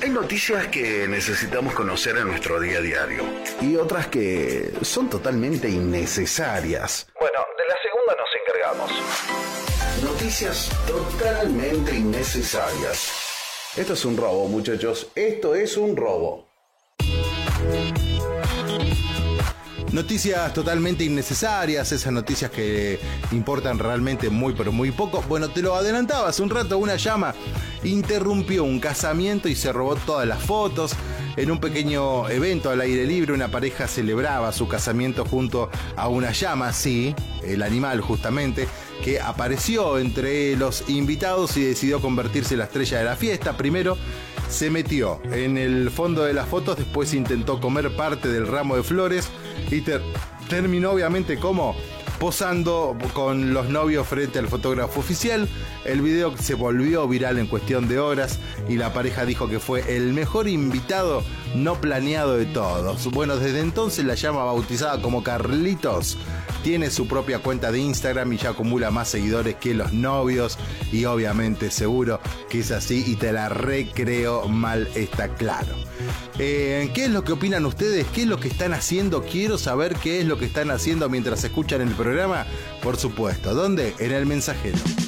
Hay noticias que necesitamos conocer en nuestro día a diario. Y otras que son totalmente innecesarias. Bueno, de la segunda nos encargamos. Noticias totalmente innecesarias. Esto es un robo, muchachos. Esto es un robo. Noticias totalmente innecesarias, esas noticias que importan realmente muy pero muy poco. Bueno, te lo adelantaba hace un rato, una llama interrumpió un casamiento y se robó todas las fotos. En un pequeño evento al aire libre, una pareja celebraba su casamiento junto a una llama, sí, el animal justamente, que apareció entre los invitados y decidió convertirse en la estrella de la fiesta. Primero se metió en el fondo de las fotos, después intentó comer parte del ramo de flores y terminó obviamente como posando con los novios frente al fotógrafo oficial. El video se volvió viral en cuestión de horas y la pareja dijo que fue el mejor invitado no planeado de todos. Bueno, desde entonces la llama, bautizada como Carlitos, tiene su propia cuenta de Instagram y ya acumula más seguidores que los novios, y obviamente seguro que es así y te la recreo mal, está claro. ¿Qué es lo que opinan ustedes? ¿Qué es lo que están haciendo? Quiero saber qué es lo que están haciendo mientras escuchan el programa. Por supuesto, ¿dónde? En El Mensajero.